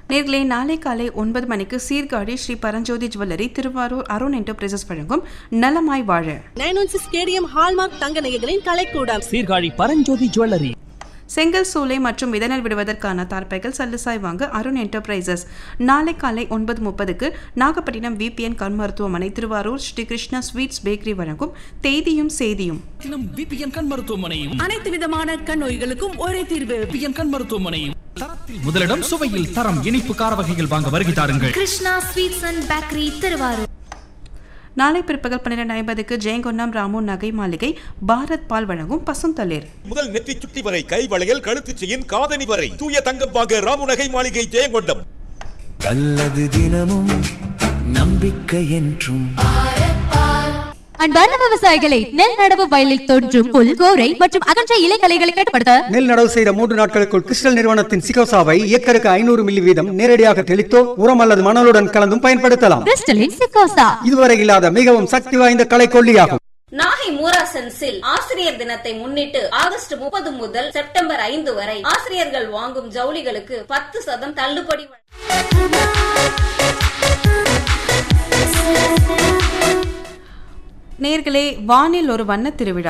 நேர்களே நாளை காலை 9 மணிக்கு சீர்காழி ஸ்ரீ பரஞ்சோதி ஜுவல்லரி திருவாரூர் அருண் என்டர்பிரைசஸ் வழங்கும் நலமாய் வாழ 916 ஸ்டேடியம் ஹால்மார்க் தங்க நகைகளின் கலைக்கூடம் சீர்காழி பரஞ்சோதி ஜுவல்லரி. செங்கல் சூளை மற்றும் விதநெல் விடுவதற்கான தார்ப்பைகள் சல்லுசாய் வாங்க அருண் என்டர்பிரைசஸ். நாளை காலை 9:30க்கு நாகப்பட்டினம் விபிஎன் கண் மருத்துவமனை திருவாரூர் ஸ்ரீ கிருஷ்ணா ஸ்வீட்ஸ் பேக்கரி வழங்கும் தேதியும் சேதியும். விபிஎன் கண் மருத்துவமனையும் அனைத்து விதமான கண் நோய்களுக்கும் ஒரே தீர்வு. விபிஎன் கண் மருத்துவமனையும் தரத்தில் முதலிடம், சுவையில் தரம். இனிப்பு கார வகைகள் வாங்க வருகை தாருங்கள். Krishna sweets and bakery Thiruvarur. நாளை பிற்பகல் 12:50க்கு ஜெயங்கொண்டாம் ராமு நகை மாளிகை பாரத் பால் வழங்கும் பசுந்தளிர். முதல் நெற்றி சுட்டி வரை கை வளையல் கழுத்து செயின் காதணி வரை தூய தங்கம் வாங்க ராமு நகை மாளிகை ஜெயங்கொண்டம். நல்லது தினமும் நம்பிக்கை என்றும். அன்பார்ந்த விவசாயிகளை, நெல் நடவு வயலில் தோன்றும் புல், கோரை மற்றும் அகன்ற இலைகளை கட்டுப்படுத்த நெல் நடவு செய்த 3 நாட்களுக்குள் கிறிஸ்டல் நிறுவனத்தின் சிகோசாவை ஏக்கருக்கு 500 மில்லி வீதம் நேரடியாக தெளித்தோ உரம் அல்லது மணலுடன் கலந்தும் பயன்படுத்தலாம். கிறிஸ்டலின் சிகோசா இதுவரை இல்லாத மிகவும் சக்தி வாய்ந்த களைக்கொல்லியாகும். நாகை மூராசன்ஸில் ஆசிரியர் தினத்தை முன்னிட்டு ஆகஸ்ட் 30 முதல் செப்டம்பர் 5 வரை ஆசிரியர்கள் வாங்கும் ஜவுளிகளுக்கு 10% தள்ளுபடி. நேர்களே, வானில் ஒரு வண்ண திருவிழா.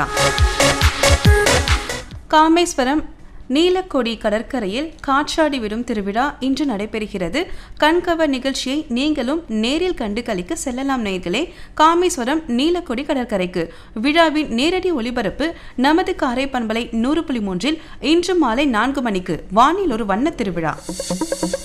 காமேஸ்வரம் நீலக்கொடி கடற்கரையில் காற்றாடி விடும் திருவிழா இன்று நடைபெறுகிறது. கண்கவர் நிகழ்ச்சியை நீங்களும் நேரில் கண்டு களிக்க செல்லலாம். நேர்களே, காமேஸ்வரம் நீலக்கொடி கடற்கரைக்கு விழாவின் நேரடி ஒளிபரப்பு நமது காரை பண்பலை 100.3 இன்று மாலை 4 மணிக்கு. வானில் ஒரு வண்ண திருவிழா.